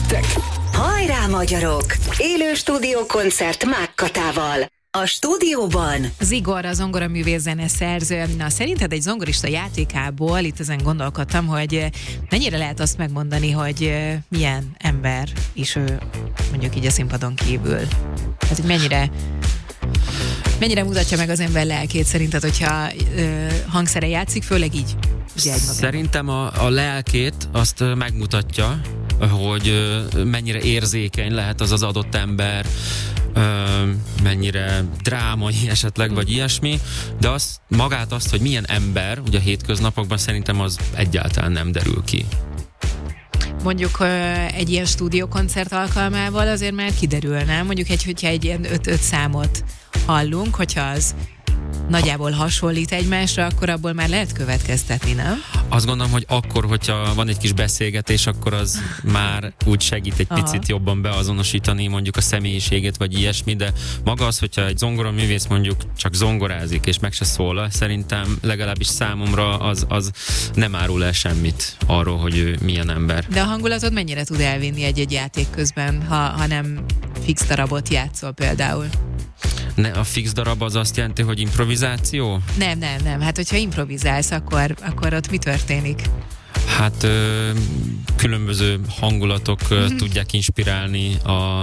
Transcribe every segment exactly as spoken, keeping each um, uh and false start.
Nektek! Hajrá, magyarok! Élő stúdiókoncert Mák Katával. A stúdióban Zigor, a zongoraművész zeneszerző. Na, szerinted egy zongorista játékából, itt ezen gondolkodtam, hogy mennyire lehet azt megmondani, hogy milyen ember is ő, mondjuk így a színpadon kívül? Hát, hogy mennyire mennyire mutatja meg az ember lelkét szerinted, hogyha ö, hangszere játszik, főleg így? Szerintem a, a lelkét azt megmutatja, hogy mennyire érzékeny lehet az az adott ember, mennyire drámai esetleg, vagy ilyesmi, de azt, magát azt, hogy milyen ember, ugye a hétköznapokban szerintem az egyáltalán nem derül ki. Mondjuk egy ilyen stúdiókoncert alkalmával azért már kiderülne, mondjuk egy, hogyha egy ilyen öt-öt számot hallunk, hogyha az nagyjából hasonlít egymásra, akkor abból már lehet következtetni, nem? Azt gondolom, hogy akkor, hogyha van egy kis beszélgetés, akkor az már úgy segít egy Aha. picit jobban beazonosítani mondjuk a személyiségét, vagy ilyesmi, de maga az, hogyha egy zongoraművész mondjuk csak zongorázik, és meg se szólal, szerintem legalábbis számomra az, az nem árul el semmit arról, hogy ő milyen ember. De a hangulatod mennyire tud elvinni egy-egy játék közben, ha, ha nem fix darabot játszol például? Ne, a fix darab az azt jelenti, hogy improvizáció? Nem, nem, nem. Hát, hogyha improvizálsz, akkor, akkor ott mi történik? Hát ö, különböző hangulatok ö, mm-hmm. tudják inspirálni a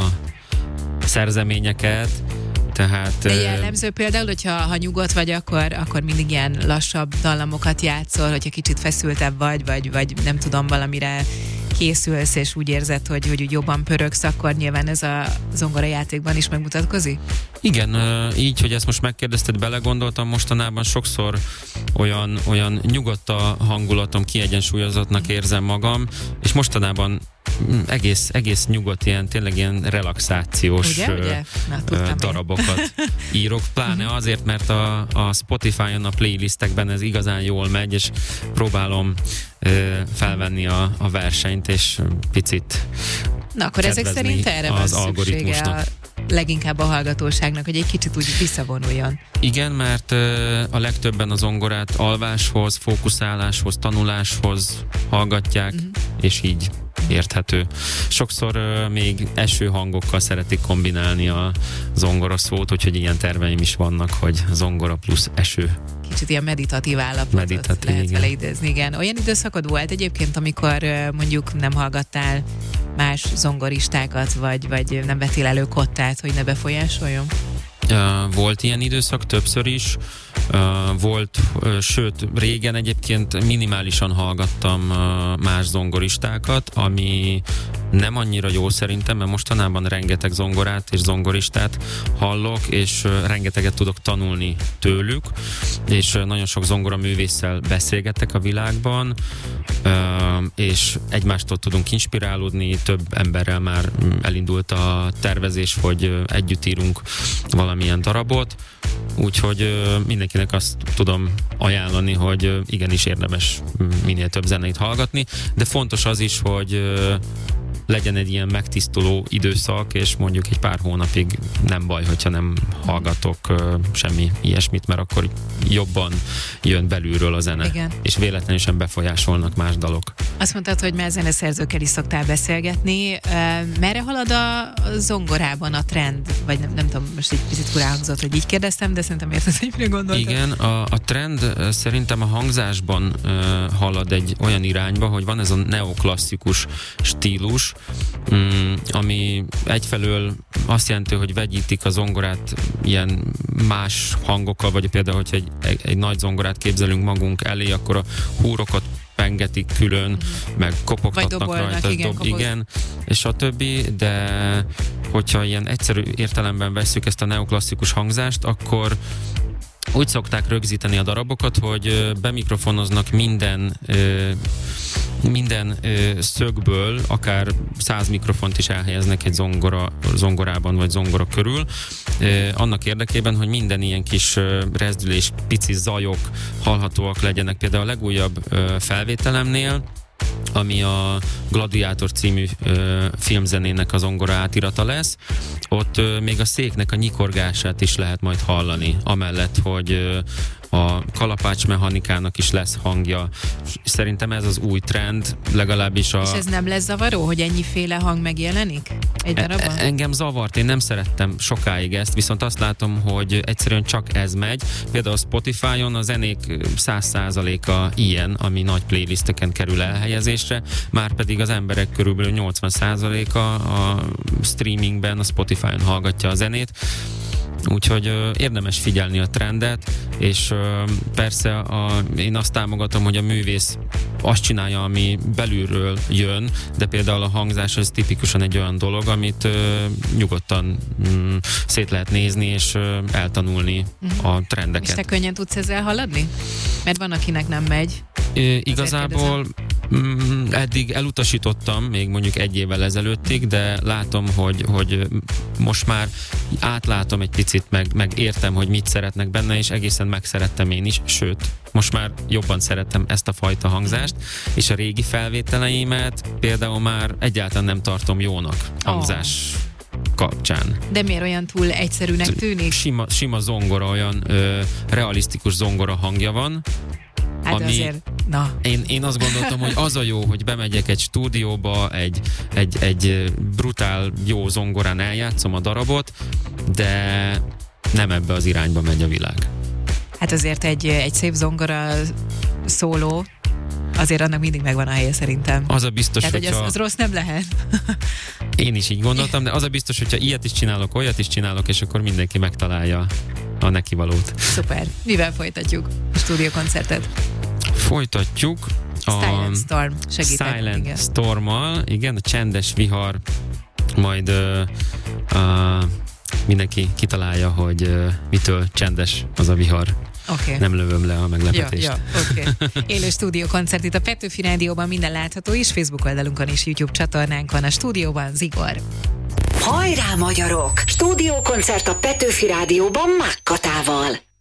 szerzeményeket. Tehát, de jellemző például, hogyha ha nyugodt vagy, akkor, akkor mindig ilyen lassabb dallamokat játszol, hogyha kicsit feszültebb vagy, vagy, vagy nem tudom, valamire készülsz, és úgy érzed, hogy, hogy úgy jobban pörögsz, akkor nyilván ez a zongorajátékban is megmutatkozik? Igen, így, hogy ezt most megkérdezted, belegondoltam, mostanában sokszor olyan, olyan nyugodt a hangulatom, kiegyensúlyozottnak érzem magam, és mostanában egész, egész nyugodt, ilyen, tényleg ilyen relaxációs ugye, ugye? Na, darabokat írok, pláne azért, mert a, a Spotify-on, a playlistekben ez igazán jól megy, és próbálom ö, felvenni a, a versenyt, és picit na, akkor ezek szerint erre van az szüksége algoritmusnak. A leginkább a hallgatóságnak, hogy egy kicsit úgy visszavonuljon. Igen, mert ö, a legtöbben az zongorát alváshoz, fókuszáláshoz, tanuláshoz hallgatják, uh-huh. és így érthető. Sokszor uh, még eső hangokkal szeretik kombinálni a zongora szót, úgyhogy ilyen terveim is vannak, hogy zongora plusz eső. Kicsit ilyen meditatív állapotot meditatív, lehet vele idézni, igen. Olyan időszakod volt egyébként, amikor uh, mondjuk nem hallgattál más zongoristákat, vagy, vagy nem vettél elő kottát, hogy ne befolyásoljon? Uh, volt ilyen időszak többször is. Uh, volt, uh, sőt, régen egyébként minimálisan hallgattam uh, más zongoristákat, ami nem annyira jó szerintem, mert mostanában rengeteg zongorát és zongoristát hallok, és uh, rengeteget tudok tanulni tőlük, és uh, nagyon sok zongoraművésszel beszélgetek a világban, uh, és egymástól tudunk inspirálódni, több emberrel már elindult a tervezés, hogy uh, együtt írunk valamilyen darabot, úgyhogy uh, mindenkinek azt tudom ajánlani, hogy uh, igenis érdemes minél több zenét hallgatni, de fontos az is, hogy uh, legyen egy ilyen megtisztuló időszak, és mondjuk egy pár hónapig nem baj, hogyha nem hallgatok uh, semmi ilyesmit, mert akkor jobban jön belülről a zene. Igen. És véletlenül sem befolyásolnak más dalok. Azt mondtad, hogy már zeneszerzőkkel is szoktál beszélgetni. Uh, merre halad a zongorában a trend? Vagy nem, nem tudom, most egy picit furán hangzott, hogy így kérdeztem, de szerintem érted, hogy mire gondoltam. Igen, a, a trend szerintem a hangzásban uh, halad egy olyan irányba, hogy van ez a neoklasszikus stílus, Mm, ami egyfelől azt jelenti, hogy vegyítik a zongorát ilyen más hangokkal, vagy például, hogyha egy, egy, egy nagy zongorát képzelünk magunk elé, akkor a húrokat pengetik külön, mm-hmm. meg kopogtatnak rajta, igen, dob, igen, és a többi, de hogyha ilyen egyszerű értelemben vesszük ezt a neoklasszikus hangzást, akkor úgy szokták rögzíteni a darabokat, hogy bemikrofonoznak minden minden szögből, akár száz mikrofont is elhelyeznek egy zongora, zongorában vagy zongora körül, annak érdekében, hogy minden ilyen kis rezdülés, pici zajok hallhatóak legyenek. Például a legújabb felvételemnél, ami a Gladiátor című ö, filmzenének az zongora átirata lesz, ott ö, még a széknek a nyikorgását is lehet majd hallani, amellett, hogy ö, a kalapács mechanikának is lesz hangja. Szerintem ez az új trend, legalábbis a... És ez nem lesz zavaró, hogy ennyiféle hang megjelenik egy darabban? E- engem zavart, én nem szerettem sokáig ezt, viszont azt látom, hogy egyszerűen csak ez megy. Például a Spotify-on a zenék száz százaléka ilyen, ami nagy playlisteken kerül elhelyezésre, már pedig az emberek körülbelül nyolcvan százaléka a streamingben, a Spotify-on hallgatja a zenét. Úgyhogy ö, érdemes figyelni a trendet, és ö, persze a, én azt támogatom, hogy a művész azt csinálja, ami belülről jön, de például a hangzás az tipikusan egy olyan dolog, amit ö, nyugodtan mm, szét lehet nézni, és ö, eltanulni uh-huh. a trendeket. És te könnyen tudsz ezzel haladni? Mert van, akinek nem megy. É, igazából mm, eddig elutasítottam, még mondjuk egy évvel ezelőttig, de látom, hogy, hogy most már átlátom egy picit, meg, meg értem, hogy mit szeretnek benne, és egészen megszerettem én is, sőt, most már jobban szeretem ezt a fajta hangzást, és a régi felvételeimet például már egyáltalán nem tartom jónak hangzás oh. kapcsán. De miért olyan túl egyszerűnek tűnik? Sima, sima zongora, olyan ö, realisztikus zongora hangja van, hát ami azért, na. Én, én azt gondoltam, hogy az a jó, hogy bemegyek egy stúdióba, egy, egy, egy brutál jó zongorán eljátszom a darabot, de nem ebbe az irányba megy a világ. Hát azért egy, egy szép zongora szóló, azért annak mindig megvan a helye szerintem. Az a biztos, tehát, hogy hogyha... az, az rossz nem lehet. Én is így gondoltam, de az a biztos, hogyha ilyet is csinálok, olyat is csinálok, és akkor mindenki megtalálja a nekivalót. Szuper. Mivel folytatjuk a stúdiókoncertet? Folytatjuk a Silent Storm segített. Silent igen. Stormmal, igen, a csendes vihar, majd uh, uh, mindenki kitalálja, hogy uh, mitől csendes az a vihar. Okay. Nem lövöm le a meglepetést. Ja, ja, okay. Élő stúdiókoncert itt a Petőfi Rádióban, minden látható is, Facebook oldalunkon és YouTube csatornánkon. A stúdióban Zigor. Hajrá magyarok! Stúdiókoncert a Petőfi Rádióban Mákkatával.